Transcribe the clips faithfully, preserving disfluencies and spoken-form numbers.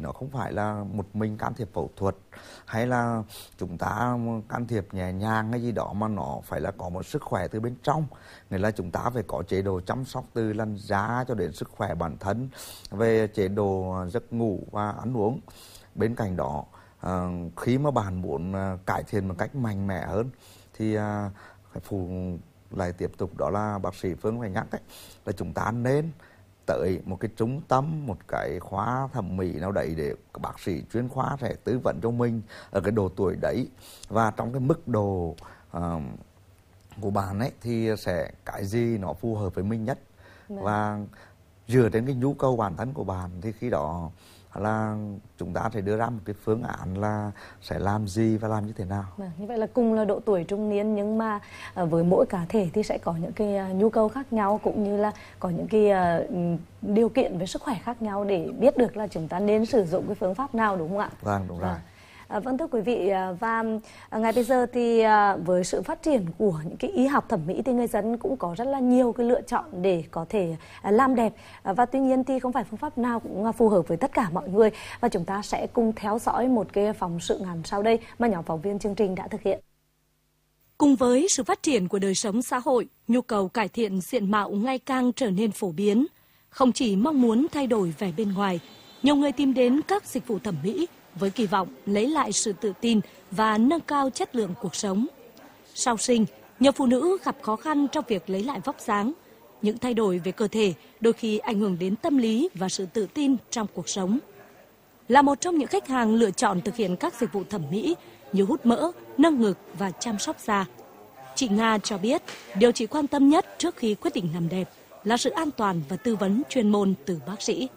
nó không phải là một mình can thiệp phẫu thuật hay là chúng ta can thiệp nhẹ nhàng hay gì đó, mà nó phải là có một sức khỏe từ bên trong. Nghĩa là chúng ta phải có chế độ chăm sóc từ làn da cho đến sức khỏe bản thân, về chế độ giấc ngủ và ăn uống. Bên cạnh đó, à, khi mà bạn muốn cải thiện một cách mạnh mẽ hơn thì à, phải phụ lại tiếp tục, đó là bác sĩ Phương phải nhắc ấy, là chúng ta nên tới một cái trung tâm, một cái khoa thẩm mỹ nào đấy để bác sĩ chuyên khoa sẽ tư vấn cho mình ở cái độ tuổi đấy, và trong cái mức độ uh, của bạn ấy thì sẽ cái gì nó phù hợp với mình nhất. Đấy. Và dựa trên cái nhu cầu bản thân của bạn thì khi đó là chúng ta sẽ đưa ra một cái phương án là sẽ làm gì và làm như thế nào. Vâng, như vậy là cùng là độ tuổi trung niên, nhưng mà với mỗi cá thể thì sẽ có những cái nhu cầu khác nhau, cũng như là có những cái điều kiện về sức khỏe khác nhau để biết được là chúng ta nên sử dụng cái phương pháp nào, đúng không ạ? Vâng, đúng rồi. À. À, vâng, thưa quý vị, và ngay bây giờ thì với sự phát triển của những cái y học thẩm mỹ thì người dân cũng có rất là nhiều cái lựa chọn để có thể làm đẹp, và tuy nhiên thì không phải phương pháp nào cũng phù hợp với tất cả mọi người, và chúng ta sẽ cùng theo dõi một cái phóng sự ngắn sau đây mà nhóm phóng viên chương trình đã thực hiện. Cùng với sự phát triển của đời sống xã hội, nhu cầu cải thiện diện mạo ngày càng trở nên phổ biến. Không chỉ mong muốn thay đổi vẻ bên ngoài, nhiều người tìm đến các dịch vụ thẩm mỹ với kỳ vọng lấy lại sự tự tin và nâng cao chất lượng cuộc sống. Sau sinh, nhiều phụ nữ gặp khó khăn trong việc lấy lại vóc dáng. Những thay đổi về cơ thể đôi khi ảnh hưởng đến tâm lý và sự tự tin trong cuộc sống. Là một trong những khách hàng lựa chọn thực hiện các dịch vụ thẩm mỹ như hút mỡ, nâng ngực và chăm sóc da, chị Nga cho biết điều chị quan tâm nhất trước khi quyết định làm đẹp là sự an toàn và tư vấn chuyên môn từ bác sĩ.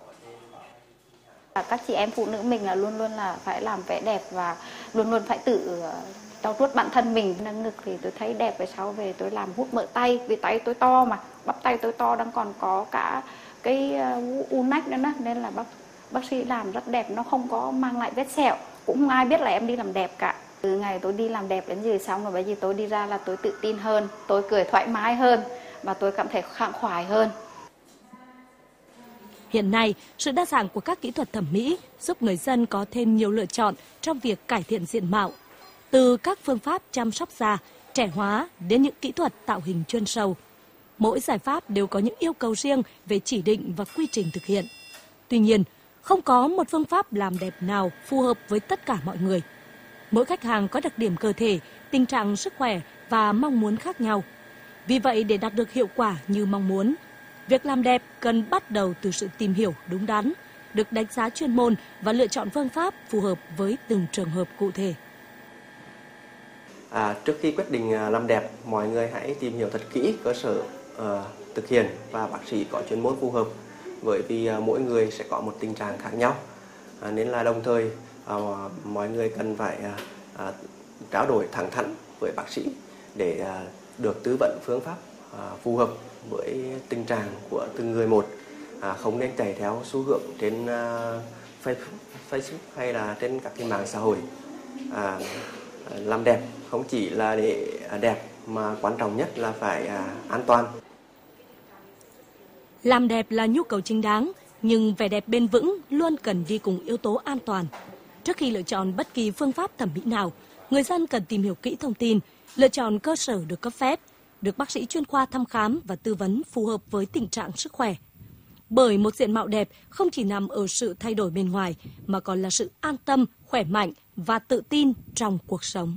Các chị em phụ nữ mình là luôn luôn là phải làm vẻ đẹp và luôn luôn phải tự trau chuốt bản thân mình. Nâng ngực thì tôi thấy đẹp, về sau về tôi làm hút mỡ tay, vì tay tôi to mà, bắp tay tôi to, đang còn có cả cái u nách nữa đó, nên là bác bác sĩ làm rất đẹp, nó không có mang lại vết sẹo, cũng không ai biết là em đi làm đẹp cả. Từ ngày tôi đi làm đẹp đến giờ xong rồi, bây giờ tôi đi ra là tôi tự tin hơn, tôi cười thoải mái hơn và tôi cảm thấy khẳng khoái hơn. Hiện nay, sự đa dạng của các kỹ thuật thẩm mỹ giúp người dân có thêm nhiều lựa chọn trong việc cải thiện diện mạo. Từ các phương pháp chăm sóc da, trẻ hóa đến những kỹ thuật tạo hình chuyên sâu. Mỗi giải pháp đều có những yêu cầu riêng về chỉ định và quy trình thực hiện. Tuy nhiên, không có một phương pháp làm đẹp nào phù hợp với tất cả mọi người. Mỗi khách hàng có đặc điểm cơ thể, tình trạng sức khỏe và mong muốn khác nhau. Vì vậy, để đạt được hiệu quả như mong muốn, việc làm đẹp cần bắt đầu từ sự tìm hiểu đúng đắn, được đánh giá chuyên môn và lựa chọn phương pháp phù hợp với từng trường hợp cụ thể. À, trước khi quyết định làm đẹp, mọi người hãy tìm hiểu thật kỹ cơ sở uh, thực hiện và bác sĩ có chuyên môn phù hợp, bởi vì uh, mỗi người sẽ có một tình trạng khác nhau. À, nên là đồng thời uh, mọi người cần phải uh, uh, trao đổi thẳng thắn với bác sĩ để uh, được tư vấn phương pháp uh, phù hợp với tình trạng của từng người một, à, không nên chạy theo xu hướng trên uh, Facebook hay là trên các cái mạng xã hội. À, làm đẹp không chỉ là để đẹp mà quan trọng nhất là phải à, an toàn. Làm đẹp là nhu cầu chính đáng, nhưng vẻ đẹp bền vững luôn cần đi cùng yếu tố an toàn. Trước khi lựa chọn bất kỳ phương pháp thẩm mỹ nào, người dân cần tìm hiểu kỹ thông tin, lựa chọn cơ sở được cấp phép, được bác sĩ chuyên khoa thăm khám và tư vấn phù hợp với tình trạng sức khỏe. Bởi một diện mạo đẹp không chỉ nằm ở sự thay đổi bên ngoài, mà còn là sự an tâm, khỏe mạnh và tự tin trong cuộc sống.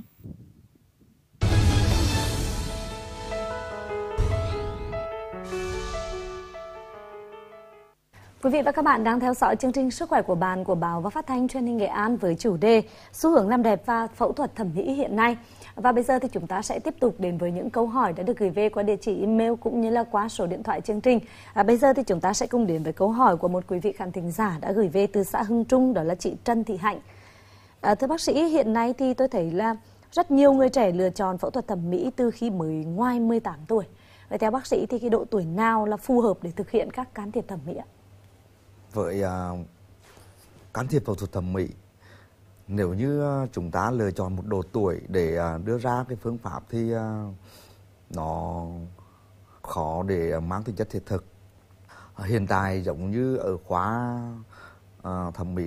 Quý vị và các bạn đang theo dõi chương trình Sức khỏe của bạn của Báo và Phát thanh Truyền hình Nghệ An với chủ đề xu hướng làm đẹp và phẫu thuật thẩm mỹ hiện nay. Và bây giờ thì chúng ta sẽ tiếp tục đến với những câu hỏi đã được gửi về qua địa chỉ email cũng như là qua số điện thoại chương trình. À, bây giờ thì chúng ta sẽ cùng đến với câu hỏi của một quý vị khán thính giả đã gửi về từ xã Hưng Trung, đó là chị Trân Thị Hạnh. À, thưa bác sĩ, hiện nay thì tôi thấy là rất nhiều người trẻ lựa chọn phẫu thuật thẩm mỹ từ khi mới ngoài mười tám tuổi. Vậy theo bác sĩ thì cái độ tuổi nào là phù hợp để thực hiện các can thiệp thẩm mỹ ạ? Với uh, can thiệp phẫu thuật thẩm mỹ, nếu như uh, chúng ta lựa chọn một độ tuổi để uh, đưa ra cái phương pháp thì uh, nó khó để uh, mang tính chất thiết thực. Uh, hiện tại giống như ở khóa uh, thẩm mỹ